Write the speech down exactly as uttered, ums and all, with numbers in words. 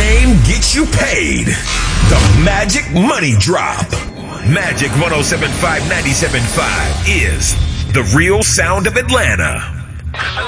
game gets you paid. The Magic Money Drop. Magic one oh seven point five, ninety-seven point five is the real sound of Atlanta.